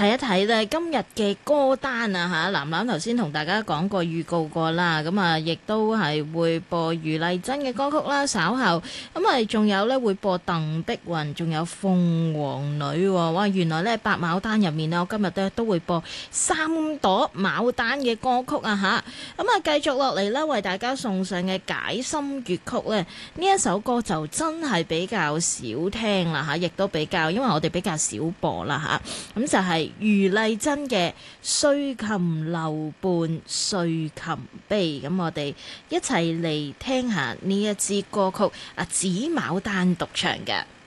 睇一睇咧今日嘅歌單啊嚇，藍藍頭先同大家講過預告過啦，咁啊亦都係會播余麗珍嘅歌曲啦，稍後咁啊仲有咧會播鄧碧雲，仲有鳳凰女喎，哇！原來咧八牡丹入面咧，我今日咧都會播三朵牡丹嘅歌曲啊嚇，咁啊繼續落嚟咧為大家送上嘅解心粵曲咧，呢一首歌就真係比較少聽啦嚇，亦都比較因為我哋比較少播啦嚇，咁就係余麗珍嘅歲琴留伴歲琴悲，咁我哋一齊嚟聽下呢一支歌曲，紫牡丹獨唱嘅。